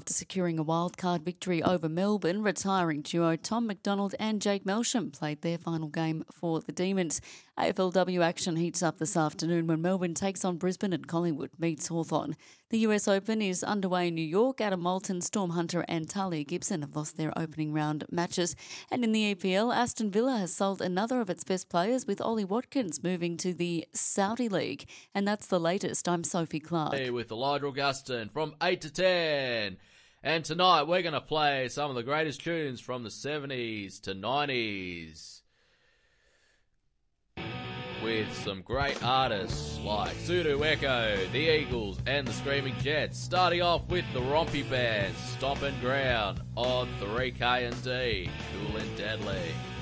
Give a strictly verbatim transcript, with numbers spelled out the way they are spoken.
after securing a wildcard victory over Melbourne. Retiring duo Tom McDonald and Jake Melsham played their final game for the Demons. A F L W action heats up this afternoon when Melbourne takes on Brisbane and Collingwood meets Hawthorn. The U S Open is underway in New York. Adam Moulton, Storm Hunter and Talia Gibson have lost their opening round matches. And in the E P L, Aston Villa has sold another of its best players, with Ollie Watkins moving to the Saudi League. And that's the latest. I'm Sophie Clark. Hey, with Elijah Augustin from eight to ten. And tonight we're going to play some of the greatest tunes from the seventies to nineties. With some great artists like Sudo Echo, the Eagles and the Screaming Jets. Starting off with the Rompy Band, Stompin' Ground on three K and D, Cool and Deadly.